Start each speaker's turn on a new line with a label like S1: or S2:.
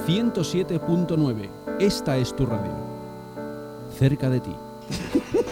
S1: 107.9. Esta es tu radio. Cerca de ti.